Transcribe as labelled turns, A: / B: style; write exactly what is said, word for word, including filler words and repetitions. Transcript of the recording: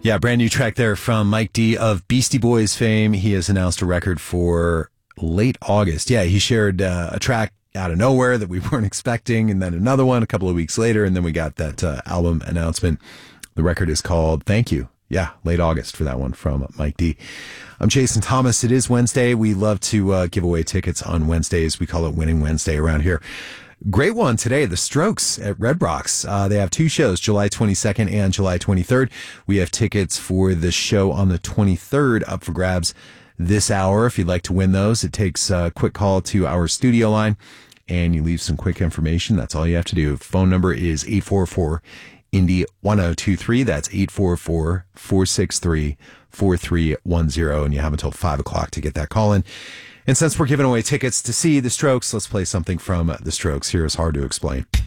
A: Yeah, brand new track there from Mike D of Beastie Boys fame. He has announced a record for late August. Yeah, he shared uh, a track out of nowhere that we weren't expecting, and then another one a couple of weeks later, and then we got that uh, album announcement. The record is called Thank You. Yeah, late August for that one from Mike D. I'm Jason Thomas. It is Wednesday. We love to uh, give away tickets on Wednesdays. We call it Winning Wednesday around here. Great one today, The Strokes at Red Rocks. Uh, they have two shows, July twenty-second and July twenty-third. We have tickets for the show on the twenty-third up for grabs this hour. If you'd like to win those, it takes a quick call to our studio line and you leave some quick information. That's all you have to do. Phone number is eight four four Indy one oh two three. That's eight four four, four six three, four three one zero. And you have until five o'clock to get that call in. And since we're giving away tickets to see The Strokes, let's play something from The Strokes. Here is Hard to Explain.